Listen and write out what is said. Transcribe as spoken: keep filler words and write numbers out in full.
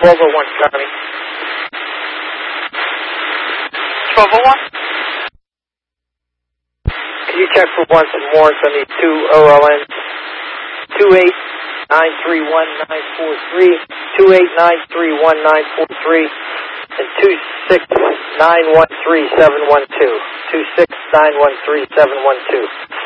twelve oh one, Charlie. twelve oh one? Can you check for once and more on these two O L Ns? two eight nine three one nine four three, two eight nine three one nine four three, and two six nine one three seven one two. two six nine one three seven one two.